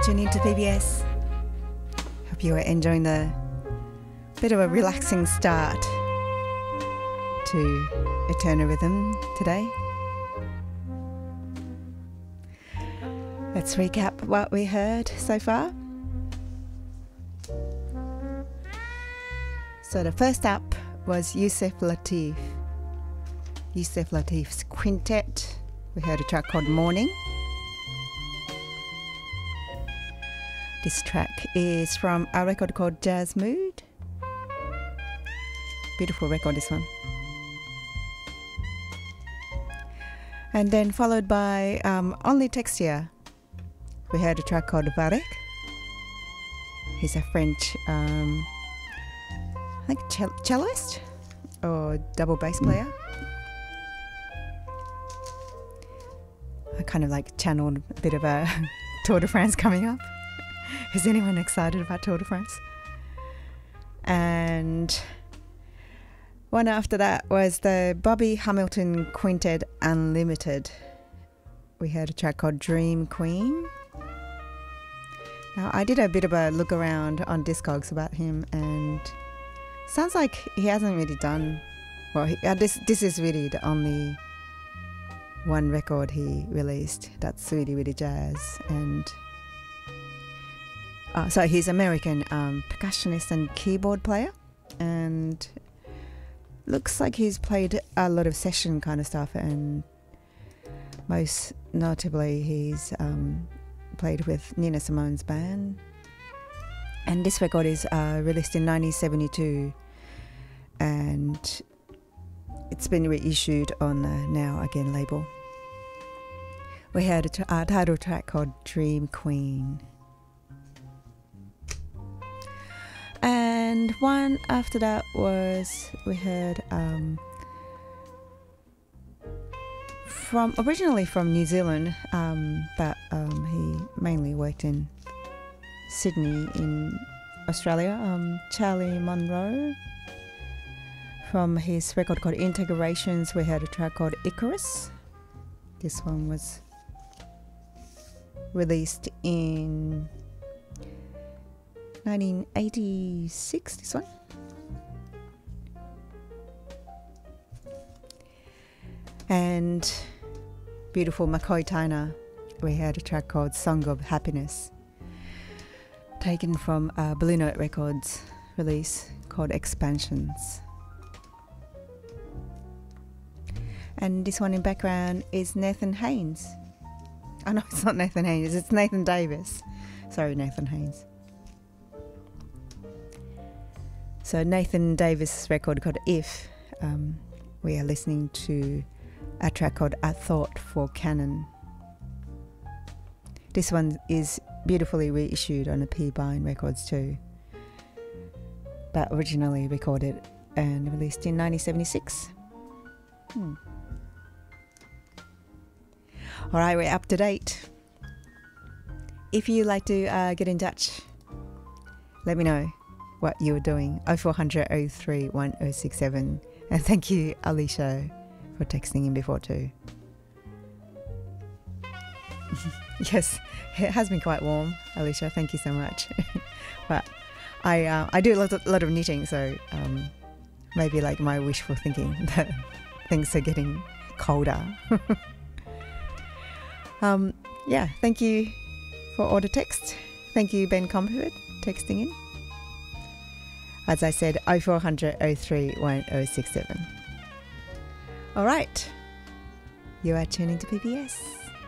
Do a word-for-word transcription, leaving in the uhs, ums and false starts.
tuning to P B S. Hope you are enjoying the bit of a relaxing start to Eternal Rhythm today. Let's recap what we heard so far. So the first up was Yusef Lateef. Yusef Lateef's Quintet. We heard a track called Morning. This track is from a record called Jazz Mood. Beautiful record, this one. And then followed by um, Only Texture. We heard a track called Varek. He's a French, um, I think, cell- celloist or double bass player. I kind of like channeled a bit of a Tour de France coming up. Is anyone excited about Tour de France? And one after that was the Bobby Hamilton Quintet Unlimited. We heard a track called Dream Queen. Now, I did a bit of a look around on Discogs about him, and sounds like he hasn't really done well. He, uh, this this is really the only one record he released. That's really really jazz, and uh, so he's American um, percussionist and keyboard player, and looks like he's played a lot of session kind of stuff, and most notably he's um, played with Nina Simone's band. And this record is uh, released in nineteen seventy-two, and it's been reissued on the Now Again label. We had a t- uh, title track called Dream Queen. And one after that was, we heard um, from originally from New Zealand, um, but um, he mainly worked in Sydney in Australia. Um, Charlie Monroe. From his record called Integrations, we had a track called Icarus. This one was released in nineteen eighty-six, this one. And beautiful McCoy Tyner, we had a track called Song of Happiness, taken from a Blue Note Records release called Expansions. And this one in background is Nathan Haynes. Oh no, it's not Nathan Haynes, it's Nathan Davis. Sorry, Nathan Haynes. So Nathan Davis' record called If, um, we are listening to a track called A Thought for Canon. This one is beautifully reissued on a P-Bine Records too, but originally recorded and released in nineteen seventy-six. Hmm. All right, we're up to date. If you'd like to uh, get in touch, let me know what you're doing. oh four hundred, oh three, one oh six seven. And thank you, Alicia, for texting in before too. Yes, it has been quite warm, Alicia. Thank you so much. But I uh, I do a lot of, lot of knitting, so um, maybe like my wishful thinking that things are getting colder. um, yeah, thank you for all the text. Thank you, Ben Comfort, texting in. As I said, oh four hundred, oh three, one oh six seven. All right, you are tuning to P B S.